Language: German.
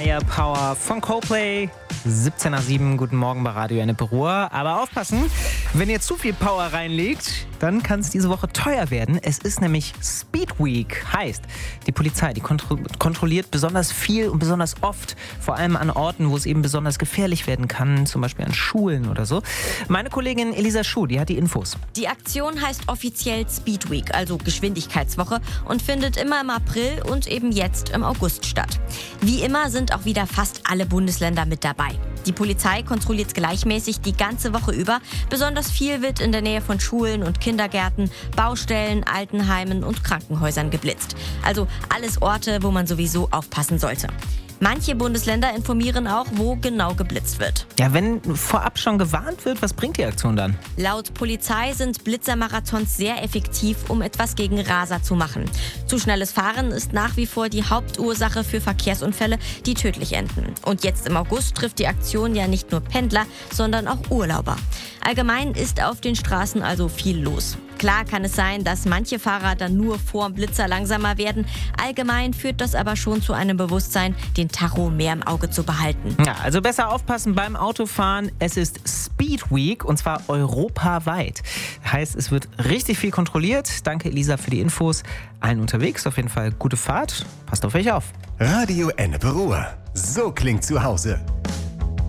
Higher Power von Coldplay. 17 nach 7, guten Morgen bei Radio Ennepe Ruhr. Aber aufpassen, wenn ihr zu viel Power reinlegt, dann kann es diese Woche teuer werden. Es ist nämlich Speed Week. Heißt, die Polizei, die kontrolliert besonders viel und besonders oft. Vor allem an Orten, wo es eben besonders gefährlich werden kann. Zum Beispiel an Schulen oder so. Meine Kollegin Elisa Schuh, die hat die Infos. Die Aktion heißt offiziell Speed Week, also Geschwindigkeitswoche, und findet immer im April und eben jetzt im August statt. Wie immer sind auch wieder fast alle Bundesländer mit dabei. Die Polizei kontrolliert gleichmäßig die ganze Woche über. Besonders viel wird in der Nähe von Schulen und Kindergärten, Baustellen, Altenheimen und Krankenhäusern geblitzt. Also alles Orte, wo man sowieso aufpassen sollte. Manche Bundesländer informieren auch, wo genau geblitzt wird. Ja, wenn vorab schon gewarnt wird, was bringt die Aktion dann? Laut Polizei sind Blitzermarathons sehr effektiv, um etwas gegen Raser zu machen. Zu schnelles Fahren ist nach wie vor die Hauptursache für Verkehrsunfälle, die tödlich enden. Und jetzt im August trifft die Aktion ja nicht nur Pendler, sondern auch Urlauber. Allgemein ist auf den Straßen also viel los. Klar kann es sein, dass manche Fahrer dann nur vorm Blitzer langsamer werden. Allgemein führt das aber schon zu einem Bewusstsein, den Tacho mehr im Auge zu behalten. Ja, also besser aufpassen beim Autofahren. Es ist Speed Week und zwar europaweit. Heißt, es wird richtig viel kontrolliert. Danke Elisa für die Infos. Allen unterwegs auf jeden Fall gute Fahrt. Passt auf euch auf. Radio Ennepe Ruhr. So klingt zu Hause.